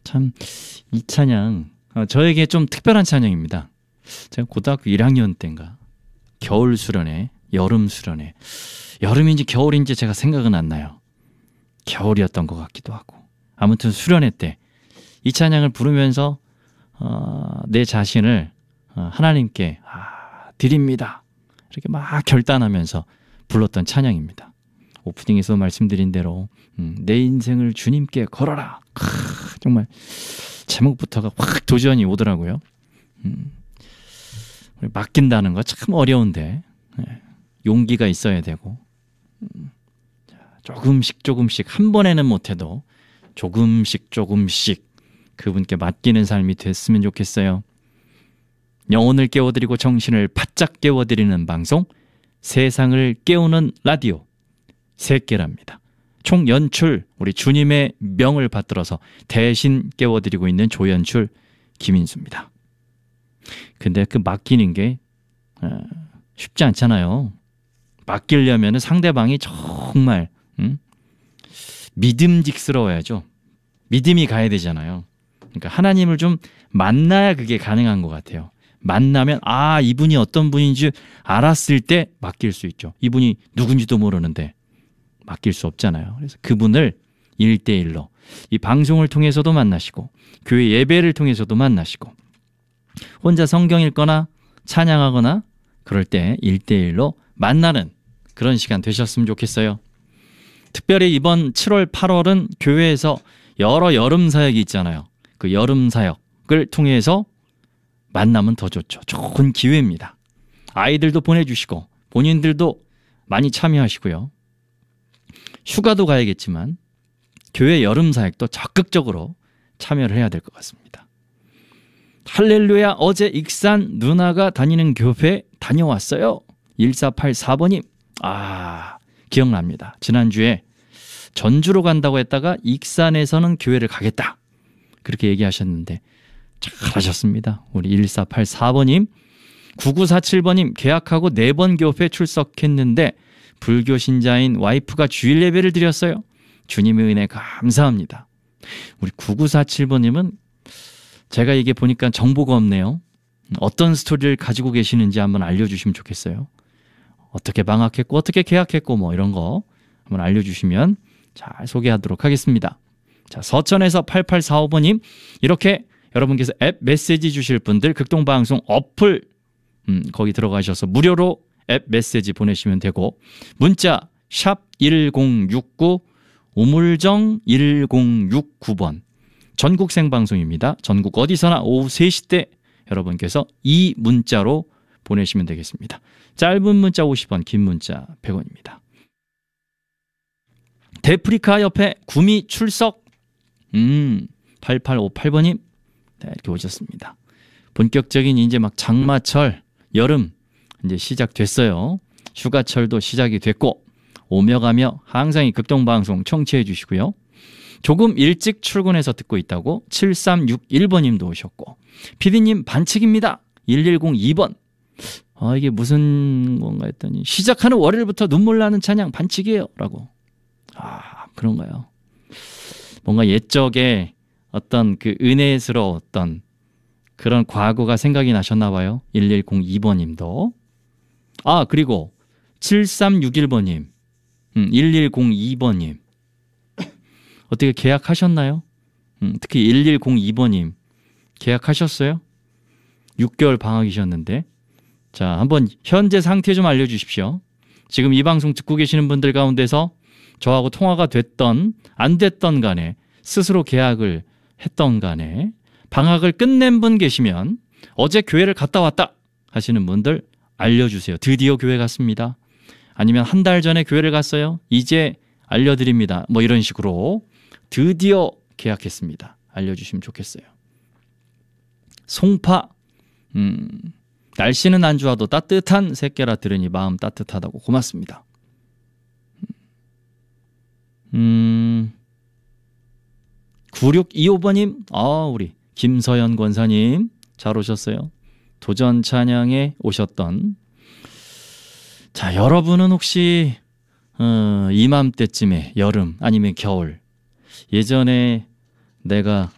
참 이 찬양 저에게 좀 특별한 찬양입니다. 제가 고등학교 1학년 때인가 겨울 수련회, 여름 수련회, 여름인지 겨울인지 제가 생각은 안 나요. 겨울이었던 것 같기도 하고. 아무튼 수련회 때 이 찬양을 부르면서 내 자신을 하나님께 드립니다. 이렇게 막 결단하면서 불렀던 찬양입니다. 오프닝에서 말씀드린 대로 내 인생을 주님께 걸어라. 정말 제목부터가 확 도전이 오더라고요. 맡긴다는 거 참 어려운데 용기가 있어야 되고 조금씩 한 번에는 못해도 조금씩 그분께 맡기는 삶이 됐으면 좋겠어요. 영혼을 깨워드리고 정신을 바짝 깨워드리는 방송, 세상을 깨우는 라디오 새끼랍니다. 총 연출 우리 주님의 명을 받들어서 대신 깨워드리고 있는 조연출 김인수입니다. 근데 그 맡기는 게 쉽지 않잖아요. 맡기려면 상대방이 정말 믿음직스러워야죠. 믿음이 가야 되잖아요. 그러니까 하나님을 좀 만나야 그게 가능한 것 같아요. 만나면 이분이 어떤 분인지 알았을 때 맡길 수 있죠. 이분이 누군지도 모르는데 맡길 수 없잖아요. 그래서 그분을 1대1로 이 방송을 통해서도 만나시고 교회 예배를 통해서도 만나시고 혼자 성경 읽거나 찬양하거나 그럴 때 1대1로 만나는 그런 시간 되셨으면 좋겠어요. 특별히 이번 7월, 8월은 교회에서 여러 여름 사역이 있잖아요. 그 여름 사역을 통해서 만나면 더 좋죠. 좋은 기회입니다. 아이들도 보내주시고 본인들도 많이 참여하시고요. 휴가도 가야겠지만 교회 여름 사역도 적극적으로 참여를 해야 될 것 같습니다. 할렐루야, 어제 익산 누나가 다니는 교회 다녀왔어요. 1484번님. 기억납니다. 지난주에 전주로 간다고 했다가 익산에서는 교회를 가겠다. 그렇게 얘기하셨는데 잘하셨습니다. 우리 1484번님. 9947번님. 계약하고 4번 교회 출석했는데 불교 신자인 와이프가 주일 예배를 드렸어요. 주님의 은혜 감사합니다. 우리 9947번님은 제가 이게 보니까 정보가 없네요. 어떤 스토리를 가지고 계시는지 한번 알려주시면 좋겠어요. 어떻게 방학했고 어떻게 계약했고 뭐 이런 거 한번 알려주시면 잘 소개하도록 하겠습니다. 자, 서천에서 8845번님. 이렇게 여러분께서 앱 메시지 주실 분들 극동방송 어플 거기 들어가셔서 무료로 앱 메시지 보내시면 되고 문자 샵 1069 우물정 1069번 전국 생방송입니다. 전국 어디서나 오후 3시 때 여러분께서 이 문자로 보내시면 되겠습니다. 짧은 문자 50원, 긴 문자 100원입니다. 데프리카 옆에 구미 출석 8858번님. 네, 이렇게 오셨습니다. 본격적인 이제 막 장마철, 여름 이제 시작됐어요. 휴가철도 시작이 됐고 오며 가며 항상 이 극동방송 청취해 주시고요. 조금 일찍 출근해서 듣고 있다고 7361번님도 오셨고 피디님 반칙입니다. 1102번. 이게 무슨 건가 했더니 시작하는 월요일부터 눈물 나는 찬양 반칙이에요 라고. 그런가요? 뭔가 옛적에 어떤 그 은혜스러웠던 그런 과거가 생각이 나셨나 봐요. 1102번님도. 그리고 7361번님 1102번님 어떻게 계약하셨나요? 특히 1102번님 계약하셨어요? 6개월 방학이셨는데. 자, 한번 현재 상태 좀 알려주십시오. 지금 이 방송 듣고 계시는 분들 가운데서 저하고 통화가 됐던 안 됐던 간에 스스로 계약을 했던 간에 방학을 끝낸 분 계시면 어제 교회를 갔다 왔다 하시는 분들 알려주세요. 드디어 교회 갔습니다. 아니면 한 달 전에 교회를 갔어요. 이제 알려드립니다. 뭐 이런 식으로 드디어 계약했습니다. 알려주시면 좋겠어요. 송파 날씨는 안 좋아도 따뜻한 새끼라 들으니 마음 따뜻하다고 고맙습니다. 9625번님 우리 김서연 권사님 잘 오셨어요. 도전 찬양에 오셨던. 자, 여러분은 혹시 이맘때쯤에 여름 아니면 겨울 예전에 내가